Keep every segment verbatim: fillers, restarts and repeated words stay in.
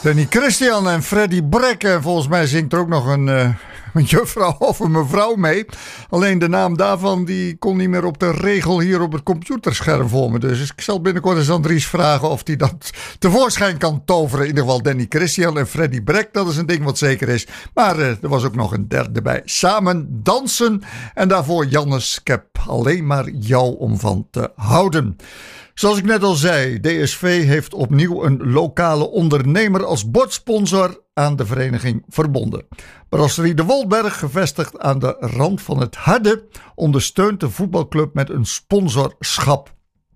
Danny Christian en Freddy Breck. En volgens mij zingt er ook nog een, uh, een juffrouw of een mevrouw mee. Alleen de naam daarvan die kon niet meer op de regel hier op het computerscherm voor me. Dus ik zal binnenkort eens aan Dries vragen of hij dat tevoorschijn kan toveren. In ieder geval Danny Christian en Freddy Breck. Dat is een ding wat zeker is. Maar uh, er was ook nog een derde bij. Samen dansen. En daarvoor Jannes. Ik heb alleen maar jou om van te houden. Zoals ik net al zei, D S V heeft opnieuw een lokale ondernemer als bordsponsor aan de vereniging verbonden. Brasserie de Wolberg, gevestigd aan de rand van het Harde, ondersteunt de voetbalclub met een sponsorschap.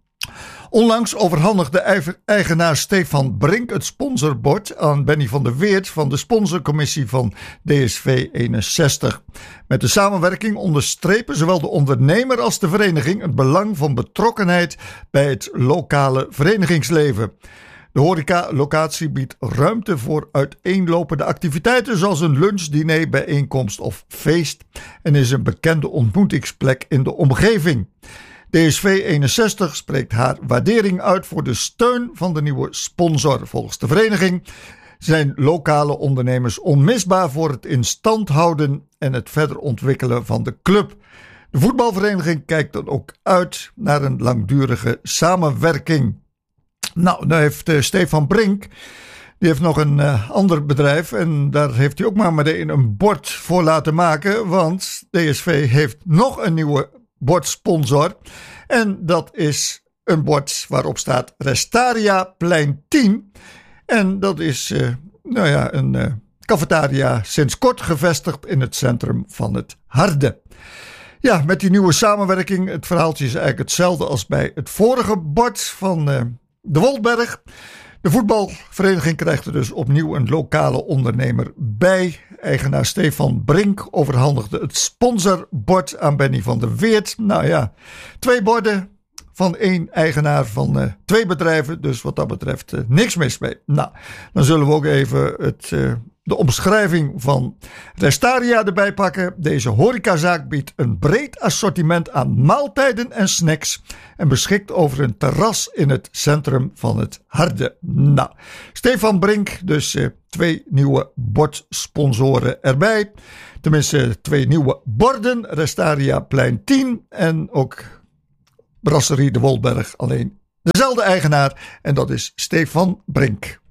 Onlangs overhandigde eigenaar Stefan Brink het sponsorbord aan Benny van der Weert van de sponsorcommissie van D S V eenenzestig. Met de samenwerking onderstrepen zowel de ondernemer als de vereniging het belang van betrokkenheid bij het lokale verenigingsleven. De horeca-locatie biedt ruimte voor uiteenlopende activiteiten zoals een lunch, diner, bijeenkomst of feest en is een bekende ontmoetingsplek in de omgeving. D S V eenenzestig spreekt haar waardering uit voor de steun van de nieuwe sponsor. Volgens de vereniging zijn lokale ondernemers onmisbaar voor het in stand houden en het verder ontwikkelen van de club. De voetbalvereniging kijkt dan ook uit naar een langdurige samenwerking. Nou, dan heeft uh, Stefan Brink, die heeft nog een uh, ander bedrijf en daar heeft hij ook maar meteen een bord voor laten maken, want D S V heeft nog een nieuwe bordsponsor. En dat is een bord waarop staat Restaria Plein tien. En dat is uh, nou ja, een uh, cafetaria sinds kort gevestigd in het centrum van het Harde. Ja, met die nieuwe samenwerking, het verhaaltje is eigenlijk hetzelfde als bij het vorige bord van uh, de Wolberg. De voetbalvereniging krijgt er dus opnieuw een lokale ondernemer bij. Eigenaar Stefan Brink overhandigde het sponsorbord aan Benny van der Weert. Nou ja, twee borden van één eigenaar van uh, twee bedrijven. Dus wat dat betreft uh, niks mis mee. Nou, dan zullen we ook even het, uh, de omschrijving van Restaria erbij pakken. Deze horecazaak biedt een breed assortiment aan maaltijden en snacks en beschikt over een terras in het centrum van het Harde. Nou, Stefan Brink, dus uh, twee nieuwe bordsponsoren erbij. Tenminste, twee nieuwe borden. Restaria Plein tien en ook Brasserie de Wolberg. Alleen dezelfde eigenaar en dat is Stefan Brink.